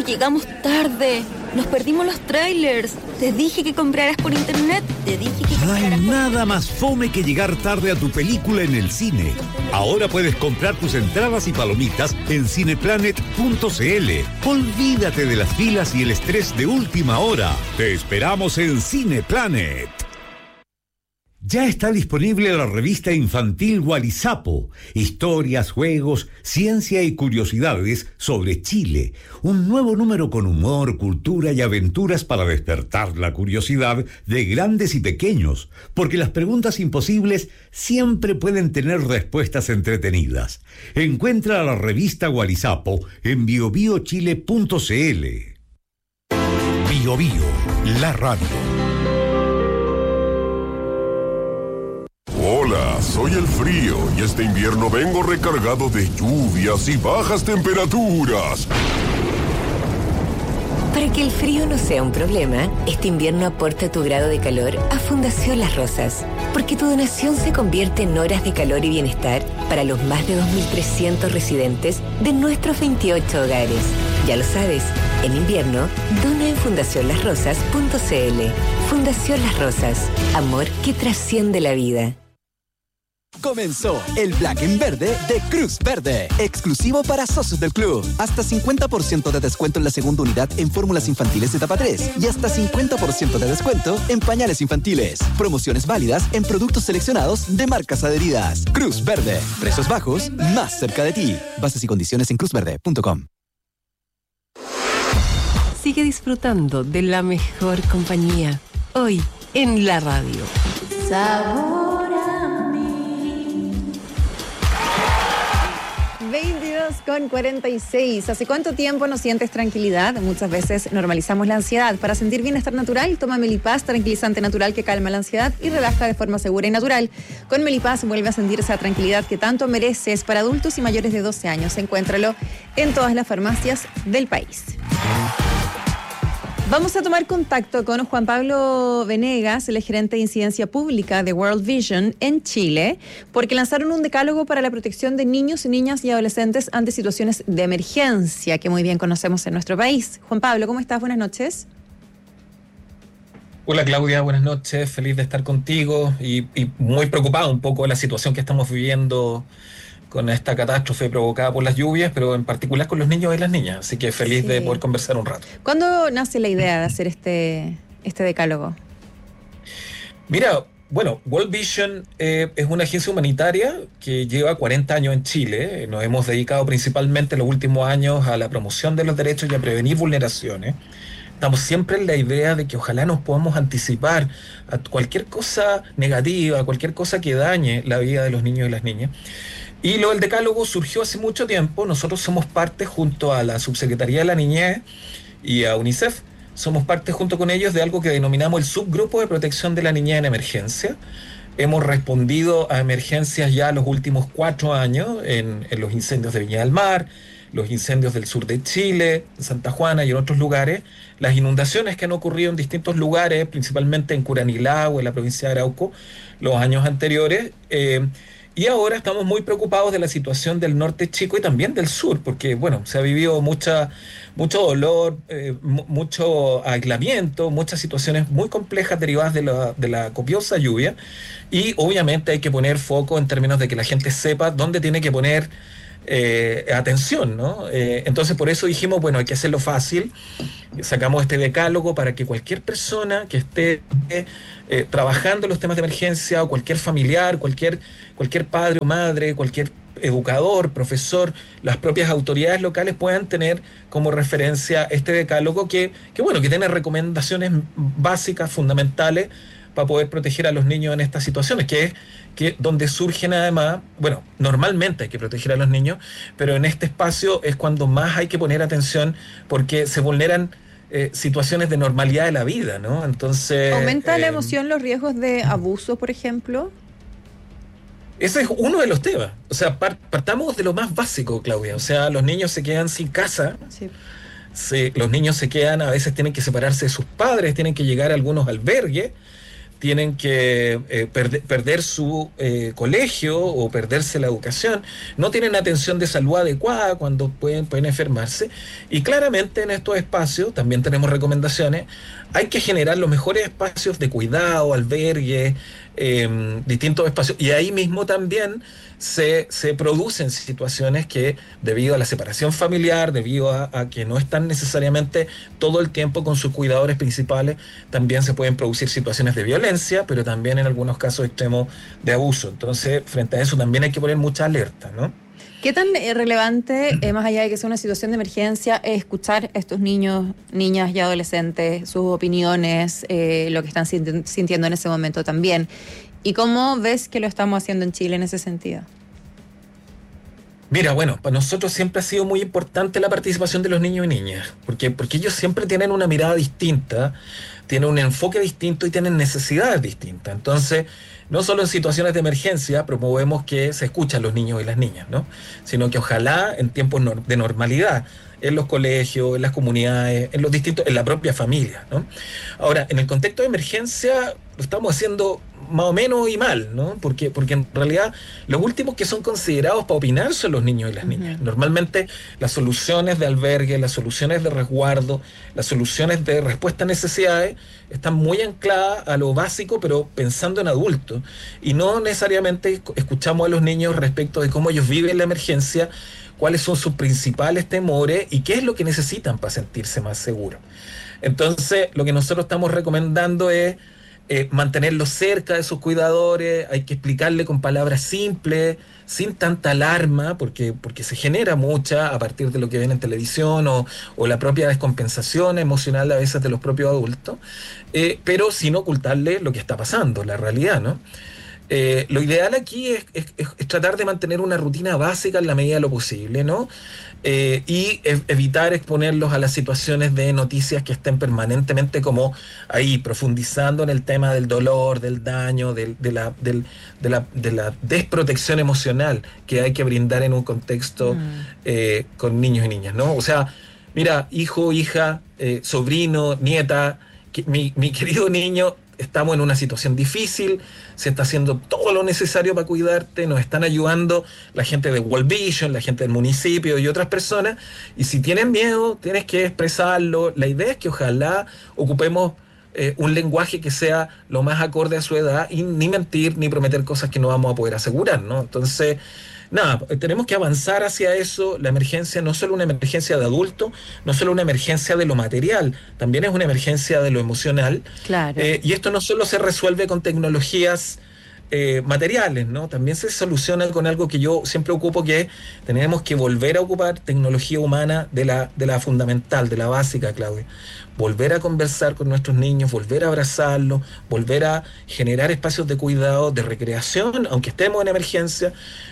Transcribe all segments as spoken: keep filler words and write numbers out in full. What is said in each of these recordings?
llegamos tarde. Nos perdimos los trailers. Te dije que compraras por internet. Te dije que No hay compraras por... nada más fome que llegar tarde a tu película en el cine. Ahora puedes comprar tus entradas y palomitas en cineplanet punto c l. Olvídate de las filas y el estrés de última hora. Te esperamos en Cineplanet. Ya está disponible la revista infantil Gualizapo, historias, juegos, ciencia y curiosidades sobre Chile. Un nuevo número con humor, cultura y aventuras para despertar la curiosidad de grandes y pequeños, porque las preguntas imposibles siempre pueden tener respuestas entretenidas. Encuentra la revista Gualizapo en bio bio chile punto c l. Bio Bio, la radio. Hola, soy el frío y este invierno vengo recargado de lluvias y bajas temperaturas. Para que el frío no sea un problema, este invierno aporta tu grado de calor a Fundación Las Rosas, porque tu donación se convierte en horas de calor y bienestar para los más de dos mil trescientos residentes de nuestros veintiocho hogares. Ya lo sabes, en invierno, dona en fundación las rosas punto c l. Fundación Las Rosas, amor que trasciende la vida. Comenzó el Black en Verde de Cruz Verde, exclusivo para socios del club. Hasta cincuenta por ciento de descuento en la segunda unidad en fórmulas infantiles etapa tres y hasta cincuenta por ciento de descuento en pañales infantiles. Promociones válidas en productos seleccionados de marcas adheridas. Cruz Verde, precios bajos, más cerca de ti. Bases y condiciones en cruz verde punto com. Sigue disfrutando de la mejor compañía, hoy en la radio. Sabor. veintidós con cuarenta y seis. ¿Hace cuánto tiempo no sientes tranquilidad? Muchas veces normalizamos la ansiedad. Para sentir bienestar natural, toma Melipaz, tranquilizante natural que calma la ansiedad y relaja de forma segura y natural. Con Melipaz vuelve a sentir esa tranquilidad que tanto mereces. Para adultos y mayores de doce años. Encuéntralo en todas las farmacias del país. Vamos a tomar contacto con Juan Pablo Venegas, el gerente de incidencia pública de World Vision en Chile, porque lanzaron un decálogo para la protección de niños, niñas y adolescentes ante situaciones de emergencia que muy bien conocemos en nuestro país. Juan Pablo, ¿cómo estás? Buenas noches. Hola Claudia, buenas noches, feliz de estar contigo y, y muy preocupado un poco de la situación que estamos viviendo con esta catástrofe provocada por las lluvias, pero en particular con los niños y las niñas, así que feliz sí. de poder conversar un rato. ¿Cuándo nace la idea de hacer este, este decálogo? Mira, bueno, World Vision eh, es una agencia humanitaria que lleva cuarenta años en Chile. Nos hemos dedicado principalmente en los últimos años a la promoción de los derechos y a prevenir vulneraciones. Estamos siempre en la idea de que ojalá nos podamos anticipar a cualquier cosa negativa, a cualquier cosa que dañe la vida de los niños y las niñas. Y lo del decálogo surgió hace mucho tiempo. Nosotros somos parte junto a la Subsecretaría de la Niñez y a UNICEF, somos parte junto con ellos de algo que denominamos el Subgrupo de Protección de la Niñez en Emergencia. Hemos respondido a emergencias ya los últimos cuatro años en, en los incendios de Viña del Mar, los incendios del sur de Chile, en Santa Juana y en otros lugares, las inundaciones que han ocurrido en distintos lugares, principalmente en Curanilahue, en la provincia de Arauco, los años anteriores. Eh, Y ahora estamos muy preocupados de la situación del norte chico y también del sur, porque bueno, se ha vivido mucha, mucho dolor, eh, mucho aislamiento, muchas situaciones muy complejas derivadas de la, de la copiosa lluvia, y obviamente hay que poner foco en términos de que la gente sepa dónde tiene que poner eh, atención, ¿no? Eh, entonces por eso dijimos, bueno, hay que hacerlo fácil, sacamos este decálogo para que cualquier persona que esté eh, trabajando en los temas de emergencia, o cualquier familiar, cualquier, cualquier padre o madre, cualquier educador, profesor, las propias autoridades locales puedan tener como referencia este decálogo que, que bueno, que tiene recomendaciones básicas, fundamentales, para poder proteger a los niños en estas situaciones, que es que donde surgen además, bueno, normalmente hay que proteger a los niños, pero en este espacio es cuando más hay que poner atención porque se vulneran eh, situaciones de normalidad de la vida, ¿no? Entonces... ¿Aumenta eh, la emoción los riesgos de abuso, por ejemplo? Ese es uno de los temas. O sea, par- partamos de lo más básico, Claudia. O sea, los niños se quedan sin casa. Sí. Se, los niños se quedan, a veces tienen que separarse de sus padres, tienen que llegar a algunos albergues, tienen que eh, perder, perder su eh, colegio o perderse la educación, no tienen atención de salud adecuada cuando pueden, pueden enfermarse. Y claramente en estos espacios, también tenemos recomendaciones, hay que generar los mejores espacios de cuidado, albergue, eh, distintos espacios. Y ahí mismo también se, se producen situaciones que, debido a la separación familiar, debido a, a que no están necesariamente todo el tiempo con sus cuidadores principales, también se pueden producir situaciones de violencia, pero también en algunos casos extremos de abuso. Entonces, frente a eso también hay que poner mucha alerta, ¿no? ¿Qué tan relevante, eh, más allá de que sea una situación de emergencia, es escuchar a estos niños, niñas y adolescentes, sus opiniones, eh, lo que están sintiendo en ese momento también? ¿Y cómo ves que lo estamos haciendo en Chile en ese sentido? Mira, bueno, para nosotros siempre ha sido muy importante la participación de los niños y niñas, porque, porque ellos siempre tienen una mirada distinta, tienen un enfoque distinto y tienen necesidades distintas. Entonces, no solo en situaciones de emergencia promovemos que se escuchen los niños y las niñas, ¿no? Sino que ojalá en tiempos de normalidad, en los colegios, en las comunidades, en los distintos, en la propia familia, ¿no? Ahora, en el contexto de emergencia lo estamos haciendo más o menos y mal, ¿no? Porque, porque en realidad los últimos que son considerados para opinar son los niños y las niñas. Uh-huh. Normalmente las soluciones de albergue, las soluciones de resguardo, las soluciones de respuesta a necesidades están muy ancladas a lo básico, pero pensando en adultos. Y no necesariamente escuchamos a los niños respecto de cómo ellos viven la emergencia, cuáles son sus principales temores y qué es lo que necesitan para sentirse más seguros. Entonces, lo que nosotros estamos recomendando es eh, mantenerlos cerca de sus cuidadores, hay que explicarle con palabras simples, sin tanta alarma, porque, porque se genera mucha a partir de lo que ven en televisión o, o la propia descompensación emocional a veces de los propios adultos, eh, pero sin ocultarle lo que está pasando, la realidad, ¿no? Eh, lo ideal aquí es, es, es tratar de mantener una rutina básica en la medida de lo posible, ¿no? Eh, y ev- evitar exponerlos a las situaciones de noticias que estén permanentemente como ahí, profundizando en el tema del dolor, del daño, del, de, la, del, de, la, de la desprotección emocional que hay que brindar en un contexto mm. eh, con niños y niñas, ¿no? O sea, mira, hijo, hija, eh, sobrino, nieta, que, mi, mi querido niño, estamos en una situación difícil, se está haciendo todo lo necesario para cuidarte, nos están ayudando la gente de World Vision, la gente del municipio y otras personas, y si tienes miedo, tienes que expresarlo. La idea es que ojalá ocupemos eh, un lenguaje que sea lo más acorde a su edad y ni mentir ni prometer cosas que no vamos a poder asegurar, ¿no? Entonces, nada, tenemos que avanzar hacia eso. La emergencia no es solo una emergencia de adulto, no es solo una emergencia de lo material, también es una emergencia de lo emocional. Claro. Eh, y esto no solo se resuelve con tecnologías eh, materiales, ¿no? También se soluciona con algo que yo siempre ocupo, que es, tenemos que volver a ocupar tecnología humana de la, de la fundamental, de la básica, Claudia. Volver a conversar con nuestros niños, volver a abrazarlos, volver a generar espacios de cuidado, de recreación, aunque estemos en emergencia.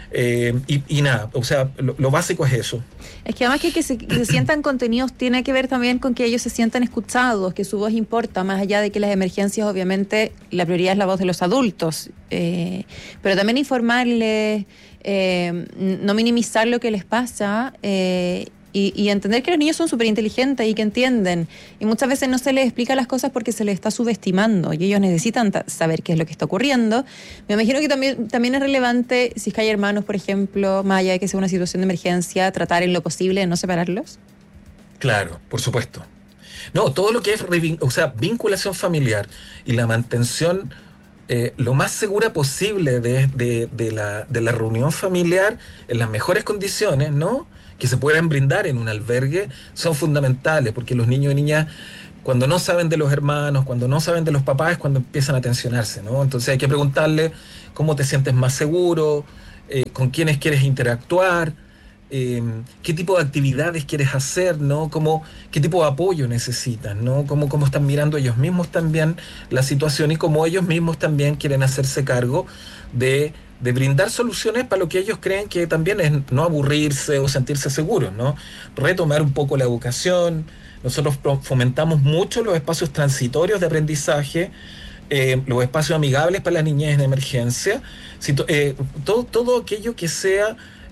Eh, y, y nada, o sea, lo, lo básico es eso. Es que además que, que, se, que se sientan contenidos tiene que ver también con que ellos se sientan escuchados, que su voz importa, más allá de que las emergencias, obviamente, la prioridad es la voz de los adultos, eh, pero también informarles, eh, no minimizar lo que les pasa, eh, Y, y entender que los niños son súper inteligentes y que entienden. Y muchas veces no se les explica las cosas porque se les está subestimando y ellos necesitan ta- saber qué es lo que está ocurriendo. Me imagino que también, también es relevante, si es que hay hermanos, por ejemplo, más allá de que sea una situación de emergencia, tratar en lo posible de no separarlos. Claro, por supuesto. No, todo lo que es revin- o sea, vinculación familiar y la mantención eh, lo más segura posible de, de, de, la, de la reunión familiar en las mejores condiciones, ¿no?, que se puedan brindar en un albergue, son fundamentales, porque los niños y niñas, cuando no saben de los hermanos, cuando no saben de los papás, es cuando empiezan a tensionarse, ¿no? Entonces hay que preguntarle cómo te sientes más seguro, eh, con quiénes quieres interactuar, eh, qué tipo de actividades quieres hacer, ¿no? Cómo, qué tipo de apoyo necesitan, ¿no? Cómo, cómo están mirando ellos mismos también la situación y cómo ellos mismos también quieren hacerse cargo de de brindar soluciones para lo que ellos creen que también es no aburrirse o sentirse seguros, ¿no? Retomar un poco la educación. Nosotros fomentamos mucho los espacios transitorios de aprendizaje, eh, los espacios amigables para las niñez en emergencia, si to, eh, todo, todo aquello que sea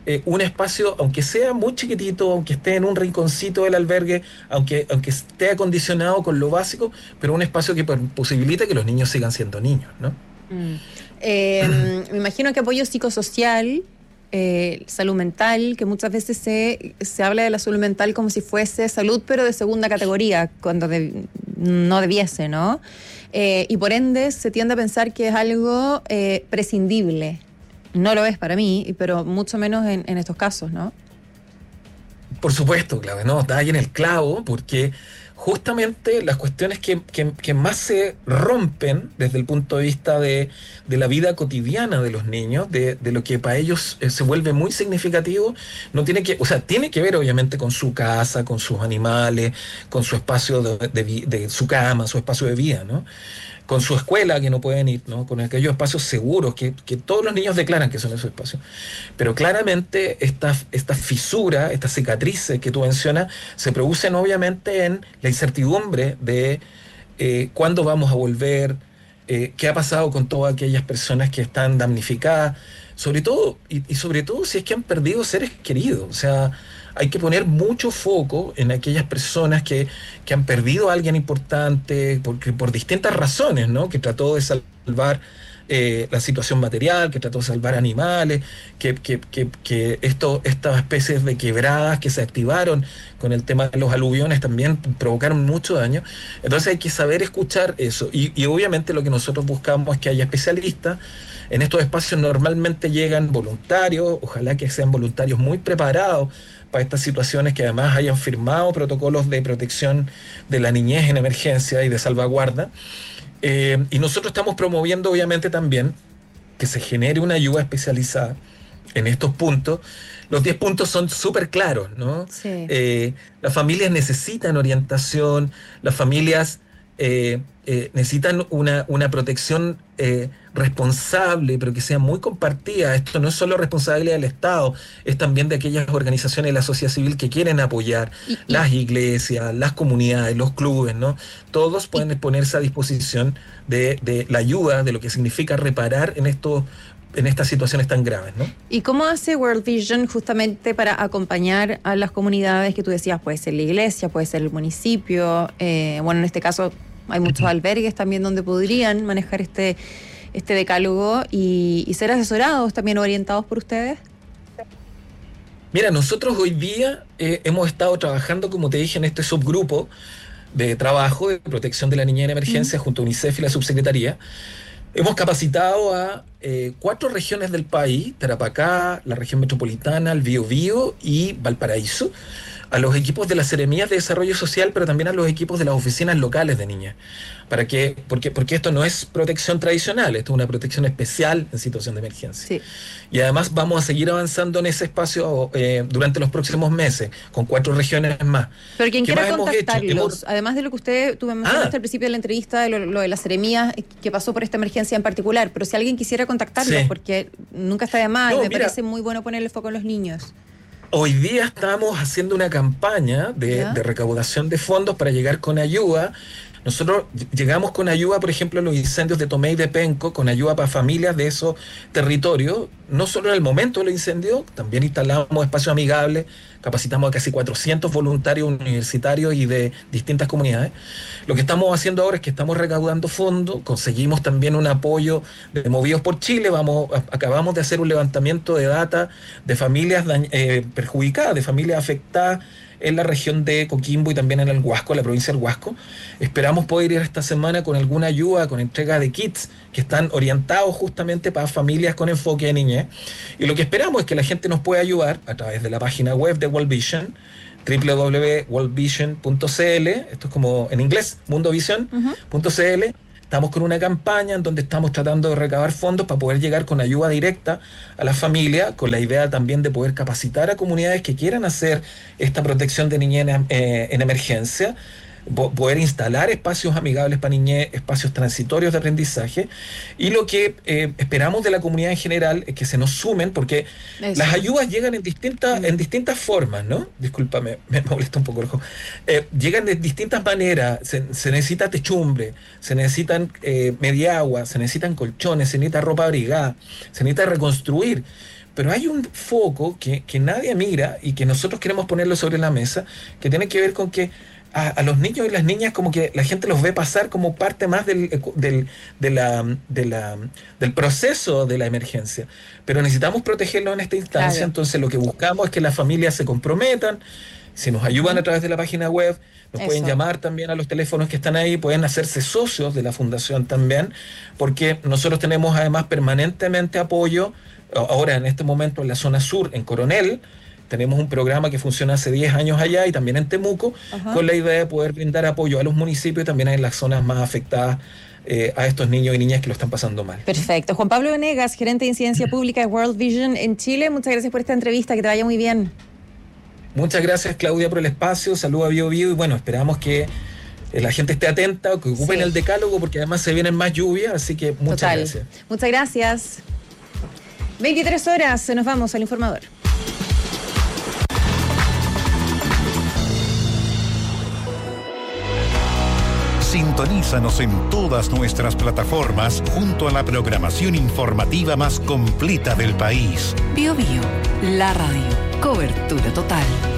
eh, un espacio, aunque sea muy chiquitito, aunque esté en un rinconcito del albergue, aunque, aunque esté acondicionado con lo básico, pero un espacio que posibilite que los niños sigan siendo niños, ¿no? Mm. Eh, me imagino que apoyo psicosocial, eh, salud mental, que muchas veces se, se habla de la salud mental como si fuese salud, pero de segunda categoría, cuando de, no debiese, ¿no? Eh, y por ende se tiende a pensar que es algo eh, prescindible. No lo es para mí, pero mucho menos en, en estos casos, ¿no? Por supuesto, Claudia, no, está ahí en el clavo, porque justamente las cuestiones que, que, que más se rompen desde el punto de vista de, de la vida cotidiana de los niños, de, de lo que para ellos eh, se vuelve muy significativo, no tiene que, o sea, tiene que ver obviamente con su casa, con sus animales, con su espacio de, de, de su cama, su espacio de vida, ¿no? Con su escuela que no pueden ir, ¿no? Con aquellos espacios seguros que, que todos los niños declaran que son esos espacios. Pero claramente estas esta fisuras, estas cicatrices que tú mencionas, se producen obviamente en la incertidumbre de eh, cuándo vamos a volver, eh, qué ha pasado con todas aquellas personas que están damnificadas, sobre todo, y, y sobre todo si es que han perdido seres queridos. O sea, hay que poner mucho foco en aquellas personas que, que han perdido a alguien importante porque, por distintas razones, ¿no? Que trató de salvar eh, la situación material, que trató de salvar animales, que, que, que, que esto, estas especies de quebradas que se activaron con el tema de los aluviones también provocaron mucho daño. Entonces hay que saber escuchar eso. Y, y obviamente lo que nosotros buscamos es que haya especialistas. En estos espacios normalmente llegan voluntarios, ojalá que sean voluntarios muy preparados para estas situaciones, que además hayan firmado protocolos de protección de la niñez en emergencia y de salvaguarda. Eh, y nosotros estamos promoviendo obviamente también que se genere una ayuda especializada en estos puntos. Los diez puntos son súper claros, ¿no? Sí. Eh, las familias necesitan orientación, las familias eh, eh, necesitan una, una protección eh, responsable, pero que sea muy compartida. Esto no es solo responsabilidad del Estado, es también de aquellas organizaciones de la sociedad civil que quieren apoyar, y, y, las iglesias, las comunidades, los clubes, ¿no? Todos pueden y, ponerse a disposición de, de la ayuda, de lo que significa reparar en estos en estas situaciones tan graves, ¿no? ¿Y cómo hace World Vision justamente para acompañar a las comunidades que tú decías? Puede ser la iglesia, puede ser el municipio, eh, bueno, en este caso hay muchos albergues también donde podrían manejar este, este decálogo y, y ser asesorados también, orientados por ustedes. Mira, nosotros hoy día eh, hemos estado trabajando, como te dije, en este subgrupo de trabajo de protección de la niñez en emergencia, uh-huh, junto a UNICEF y la subsecretaría. Hemos capacitado a eh, cuatro regiones del país: Tarapacá, la región metropolitana, el Biobío y Valparaíso, a los equipos de las Seremías de Desarrollo Social, pero también a los equipos de las oficinas locales de niñas. ¿Para qué? Porque, porque esto no es protección tradicional, esto es una protección especial en situación de emergencia. Sí. Y además vamos a seguir avanzando en ese espacio eh, durante los próximos meses, con cuatro regiones más. Pero quien quiera contactarlos, hemos... además de lo que usted, tú me mencionaste ah. al principio de la entrevista, de lo, lo de las Seremías, que pasó por esta emergencia en particular, pero si alguien quisiera contactarlos, sí, porque nunca está de más, no, me mira, parece muy bueno ponerle foco en los niños. Hoy día estamos haciendo una campaña de, de recaudación de fondos para llegar con ayuda. Nosotros llegamos con ayuda, por ejemplo, a los incendios de Tomé y de Penco, con ayuda para familias de esos territorios. No solo en el momento de los incendios, también instalamos espacios amigables, capacitamos a casi cuatrocientos voluntarios universitarios y de distintas comunidades. Lo que estamos haciendo ahora es que estamos recaudando fondos, conseguimos también un apoyo de Movidos por Chile, vamos, acabamos de hacer un levantamiento de data de familias eh, perjudicadas, de familias afectadas en la región de Coquimbo y también en el Huasco, la provincia del Huasco. Esperamos poder ir esta semana con alguna ayuda, con entrega de kits que están orientados justamente para familias con enfoque de niñez. Y lo que esperamos es que la gente nos pueda ayudar a través de la página web de World Vision, doble u doble u doble u punto world vision punto c l, esto es como en inglés, mundovision punto c l. Estamos con una campaña en donde estamos tratando de recabar fondos para poder llegar con ayuda directa a las familias, con la idea también de poder capacitar a comunidades que quieran hacer esta protección de niñez en, eh, en emergencia, poder instalar espacios amigables para niñez, espacios transitorios de aprendizaje. Y lo que eh, esperamos de la comunidad en general es que se nos sumen, porque eso, las ayudas llegan en distintas, en distintas formas, ¿no? Discúlpame, me molesta un poco el ojo. Eh, llegan de distintas maneras. Se, se necesita techumbre, se necesitan eh, media agua, se necesitan colchones, se necesita ropa abrigada, se necesita reconstruir. Pero hay un foco que, que nadie mira y que nosotros queremos ponerlo sobre la mesa, que tiene que ver con que a, a los niños y las niñas como que la gente los ve pasar como parte más del, del, de la, de la, del proceso de la emergencia. Pero necesitamos protegerlos en esta instancia, claro. Entonces lo que buscamos es que las familias se comprometan, si nos ayudan a través de la página web, nos Eso. pueden llamar también a los teléfonos que están ahí, pueden hacerse socios de la fundación también, porque nosotros tenemos además permanentemente apoyo, ahora en este momento en la zona sur, en Coronel, tenemos un programa que funciona hace diez años allá y también en Temuco, Ajá. con la idea de poder brindar apoyo a los municipios y también en las zonas más afectadas eh, a estos niños y niñas que lo están pasando mal. Perfecto. Juan Pablo Venegas, gerente de incidencia pública de World Vision en Chile, muchas gracias por esta entrevista, que te vaya muy bien. Muchas gracias, Claudia, por el espacio. Saludos a Bio Bio y bueno, esperamos que eh, la gente esté atenta, que ocupen sí. el decálogo, porque además se vienen más lluvias, así que muchas Total. gracias. Muchas gracias. veintitrés horas, nos vamos al informador. Sintonízanos en todas nuestras plataformas junto a la programación informativa más completa del país. Bio Bio, la radio. Cobertura total.